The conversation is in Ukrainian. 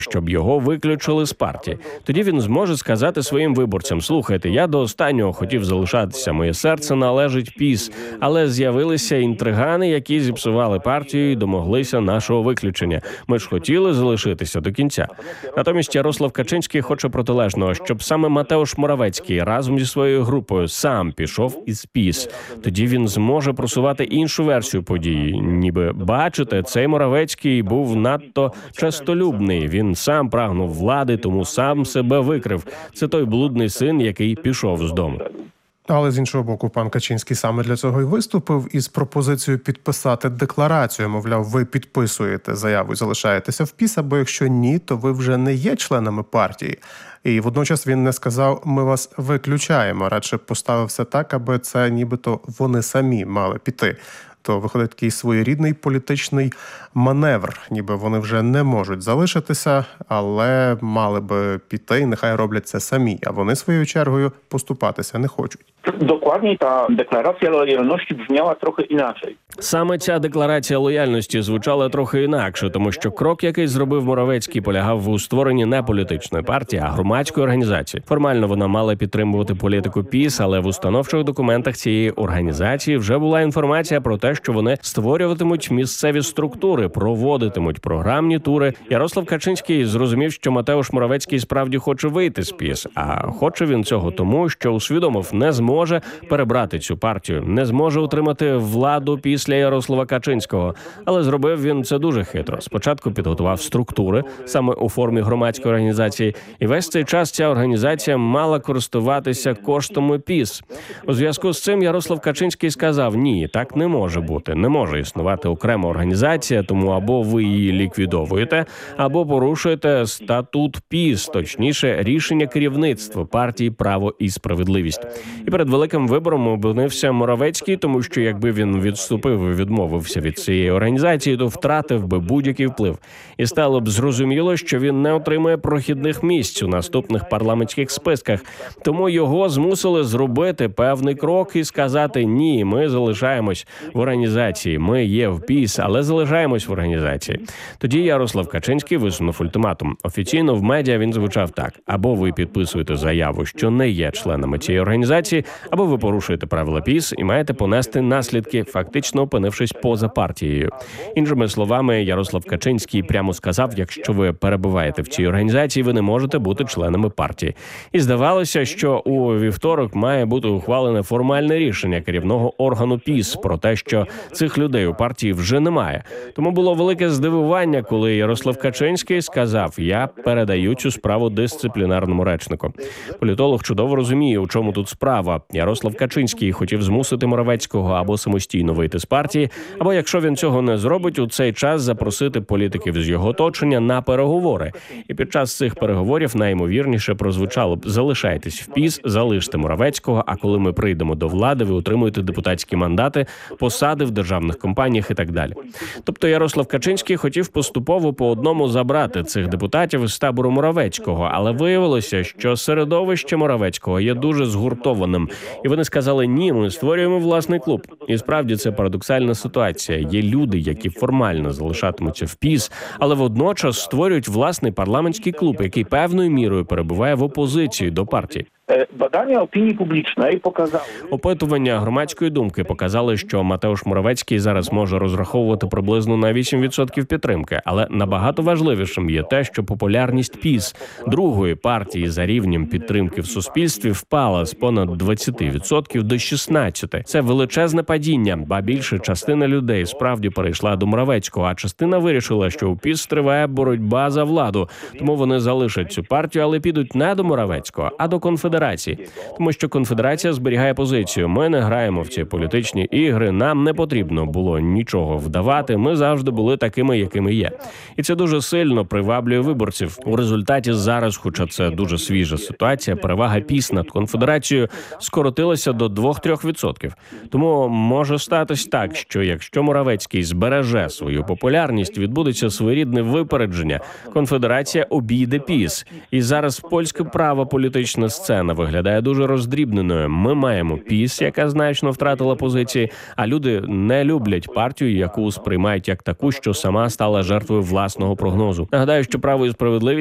щоб його виключили з партії. Тоді він зможе сказати своїм виборцям: слухайте, я до останнього хотів залишатися, моє серце належить ПіС, але з'явилися інтригани, які зіпсували партію і домоглися нашого виключення. Ми ж хотіли залишитися до кінця. Натомість Ярослав Качинський хоче протилежного, щоб саме Матеуш Моравецький разом зі своєю групою сам пішов із ПіС. Тоді він зможе просувати іншу версію події. Ніби, бачите, цей Моравецький був надто честолюбний. Він сам прагнув влади, тому сам себе викрив. Це той блудний син, який пішов з дому. Але з іншого боку, пан Качинський саме для цього і виступив із пропозицією підписати декларацію. Мовляв, ви підписуєте заяву і залишаєтеся в ПіС, або якщо ні, то ви вже не є членами партії. І водночас він не сказав: ми вас виключаємо, радше поставився так, аби це нібито вони самі мали піти. То виходить такий своєрідний політичний маневр, ніби вони вже не можуть залишитися, але мали би піти, і нехай роблять це самі, а вони своєю чергою поступатися не хочуть. Dokładnie ta deklaracja lojalności brzmiała trochę inaczej. Саме ця декларація лояльності звучала трохи інакше, тому що крок, який зробив Моравецький, полягав у створенні не політичної партії, а громадської організації. Формально вона мала підтримувати політику ПіС, але в установчих документах цієї організації вже була інформація про те, що вони створюватимуть місцеві структури, проводитимуть програмні тури. Ярослав Качинський зрозумів, що Матеуш Моравецький справді хоче вийти з ПіС, а хоче він цього тому, що усвідомив, не зможе перебрати цю партію, не зможе утримати владу після Ярослава Качинського. Але зробив він це дуже хитро. Спочатку підготував структури, саме у формі громадської організації, і весь цей час ця організація мала користуватися коштами ПіС. У зв'язку з цим Ярослав Качинський сказав: ні, так не може бути, не може існувати окрема організація, тому або ви її ліквідовуєте, або порушуєте статут ПіС, точніше, рішення керівництва партії «Право і справедливість». І перед великим вибором опинився Моравецький, тому що якби він відступив і відмовився від цієї організації, то втратив би будь-який вплив. І стало б зрозуміло, що він не отримує прохідних місць у наступних парламентських списках. Тому його змусили зробити певний крок і сказати: ні, ми залишаємось в організації, ми є в ПіС, але залишаємось в організації. Тоді Ярослав Качинський висунув ультиматум. Офіційно в медіа він звучав так: або ви підписуєте заяву, що не є членами цієї організації, або ви порушуєте правила ПіС і маєте понести наслідки, фактично опинившись поза партією. Іншими словами, Ярослав Качинський прямо сказав: якщо ви перебуваєте в цій організації, ви не можете бути членами партії. І здавалося, що у вівторок має бути ухвалене формальне рішення керівного органу ПіС про те, що цих людей у партії вже немає. Тому було велике здивування, коли Ярослав Качинський сказав: я передаю цю справу дисциплінарному речнику. Політолог чудово розуміє, у чому тут справа. Ярослав Качинський хотів змусити Моравецького або самостійно вийти з партії, або, якщо він цього не зробить, у цей час запросити політиків з його оточення на переговори. І під час цих переговорів найімовірніше прозвучало б: залишайтесь в ПіС, залиште Моравецького, а коли ми прийдемо до влади, ви отримуєте депутатські мандати, посади в державних компаніях і так далі. Тобто Ярослав Качинський хотів поступово по одному забрати цих депутатів із табору Моравецького, але виявилося, що середовище Моравецького є дуже згуртованим. І вони сказали: ні, ми створюємо власний клуб. І справді це парадоксальна ситуація. Є люди, які формально залишатимуться в ПіС, але водночас створюють власний парламентський клуб, який певною мірою перебуває в опозиції до партії. Badania opinii publicznej pokazały... Опитування громадської думки показали, що Матеуш Моравецький зараз може розраховувати приблизно на 8% підтримки. Але набагато важливішим є те, що популярність ПіС, другої партії за рівнем підтримки в суспільстві, впала з понад 20% до 16%. Це величезне падіння, ба більше частина людей справді перейшла до Моравецького, а частина вирішила, що у ПіС триває боротьба за владу. Тому вони залишать цю партію, але підуть не до Моравецького, а до Конфедерації. Тому що Конфедерація зберігає позицію: ми не граємо в ці політичні ігри, нам не потрібно було нічого вдавати, ми завжди були такими, якими є. І це дуже сильно приваблює виборців. У результаті зараз, хоча це дуже свіжа ситуація, перевага ПіС над Конфедерацією скоротилася до 2-3%. Тому може статись так, що якщо Моравецький збереже свою популярність, відбудеться своєрідне випередження. Конфедерація обійде ПіС. І зараз польська права політична сцена сцена виглядає дуже роздрібненою. Ми маємо ПІС, яка значно втратила позиції, а люди не люблять партію, яку сприймають як таку, що сама стала жертвою власного прогнозу. Нагадаю, що «Право і справедливість»